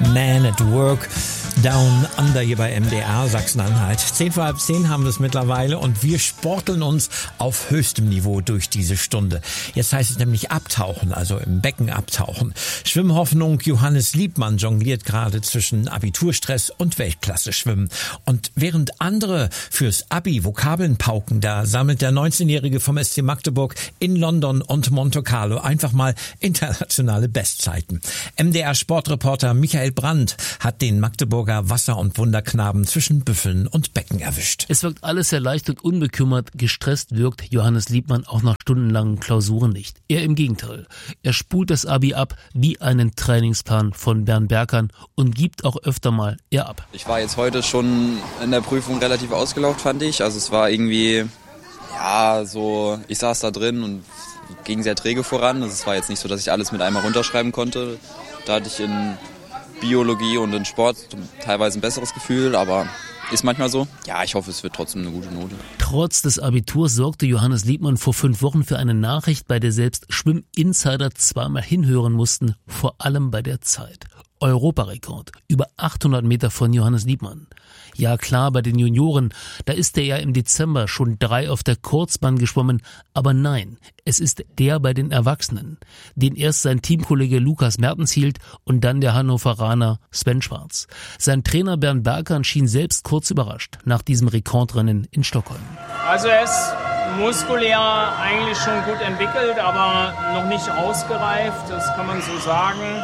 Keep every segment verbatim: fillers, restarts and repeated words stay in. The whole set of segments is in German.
Man at Work. Down Under hier bei M D R Sachsen-Anhalt. Zehn vor halb zehn haben wir es mittlerweile und wir sporteln uns auf höchstem Niveau durch diese Stunde. Jetzt heißt es nämlich abtauchen, also im Becken abtauchen. Schwimmhoffnung Johannes Liebmann jongliert gerade zwischen Abiturstress und Weltklasse-Schwimmen. Und während andere fürs Abi Vokabeln pauken, da sammelt der neunzehnjährige vom S C Magdeburg in London und Monte Carlo einfach mal internationale Bestzeiten. M D R-Sportreporter Michael Brandt hat den Magdeburger Wasser- und Wunderknaben zwischen Büffeln und Becken erwischt. Es wirkt alles sehr leicht und unbekümmert. Gestresst wirkt Johannes Liebmann auch nach stundenlangen Klausuren nicht. Eher im Gegenteil. Er spult das Abi ab wie einen Trainingsplan von Bernd Berkern und gibt auch öfter mal eher ab. Ich war jetzt heute schon in der Prüfung relativ ausgelaugt, fand ich. Also es war irgendwie, ja, so, ich saß da drin und ging sehr träge voran. Also es war jetzt nicht so, dass ich alles mit einmal runterschreiben konnte. Da hatte ich in Biologie und in Sport teilweise ein besseres Gefühl, aber ist manchmal so. Ja, ich hoffe, es wird trotzdem eine gute Note. Trotz des Abiturs sorgte Johannes Liebmann vor fünf Wochen für eine Nachricht, bei der selbst Schwimm-Insider zweimal hinhören mussten, vor allem bei der Zeit. Europarekord, über achthundert Meter von Johannes Liebmann. Ja klar, bei den Junioren, da ist er ja im Dezember schon drei auf der Kurzbahn geschwommen, aber nein, es ist der bei den Erwachsenen, den erst sein Teamkollege Lukas Mertens hielt und dann der Hannoveraner Sven Schwarz. Sein Trainer Bernd Berkern schien selbst kurz überrascht nach diesem Rekordrennen in Stockholm. Also er ist muskulär eigentlich schon gut entwickelt, aber noch nicht ausgereift, das kann man so sagen.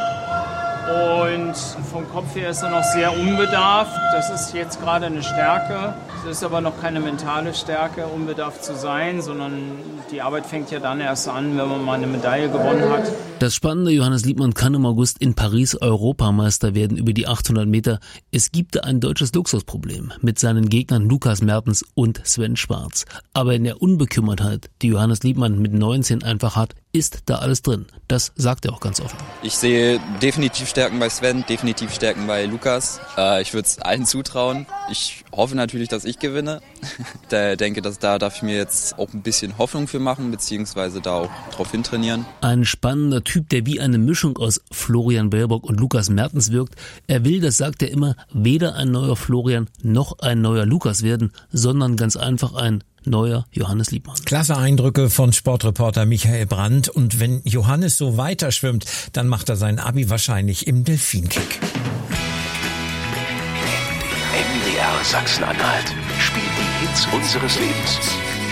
Und vom Kopf her ist er noch sehr unbedarft. Das ist jetzt gerade eine Stärke. Das ist aber noch keine mentale Stärke, unbedarft zu sein, sondern die Arbeit fängt ja dann erst an, wenn man mal eine Medaille gewonnen hat. Das Spannende, Johannes Liebmann kann im August in Paris Europameister werden über die achthundert Meter. Es gibt da ein deutsches Luxusproblem mit seinen Gegnern Lukas Mertens und Sven Schwarz. Aber in der Unbekümmertheit, die Johannes Liebmann mit neunzehn einfach hat, ist da alles drin. Das sagt er auch ganz offen. Ich sehe definitiv Stärken bei Sven, definitiv Stärken bei Lukas. Äh, ich würde es allen zutrauen. Ich hoffe natürlich, dass ich gewinne. Ich denke, dass da darf ich mir jetzt auch ein bisschen Hoffnung für machen, beziehungsweise da auch drauf hintrainieren. Ein spannender Typ, der wie eine Mischung aus Florian Baerbock und Lukas Mertens wirkt. Er will, das sagt er immer, weder ein neuer Florian noch ein neuer Lukas werden, sondern ganz einfach ein neuer Johannes Liebmann. Klasse Eindrücke von Sportreporter Michael Brandt. Und wenn Johannes so weiter schwimmt, dann macht er sein Abi wahrscheinlich im Delfinkick. M D R Sachsen-Anhalt spielt die Hits unseres Lebens.